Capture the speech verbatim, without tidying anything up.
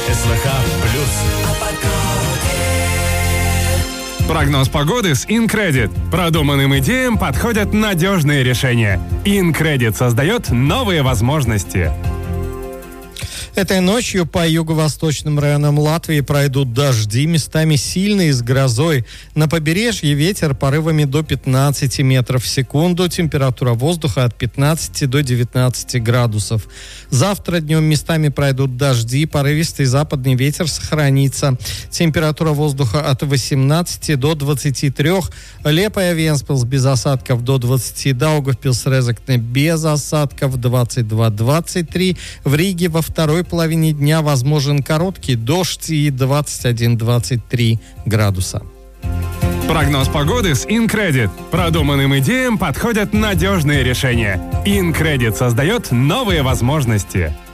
СВХ плюс. Прогноз погоды с InCredit. Продуманным идеям подходят надежные решения. InCredit создает новые возможности. Этой ночью по юго-восточным районам Латвии пройдут дожди, местами сильные, с грозой. На побережье ветер порывами до пятнадцати метров в секунду. Температура воздуха от пятнадцати до девятнадцати градусов. Завтра днем местами пройдут дожди, порывистый западный ветер сохранится. Температура воздуха от восемнадцати до двадцати трёх. Лепая Венспилс без осадков до двадцати. Даугавпилс Резекне без осадков двадцать два двадцать три. В Риге во второй половине дня возможен короткий дождь и двадцать один двадцать три градуса. Прогноз погоды с InCredit. Продуманным идеям подходят надежные решения. InCredit создает новые возможности.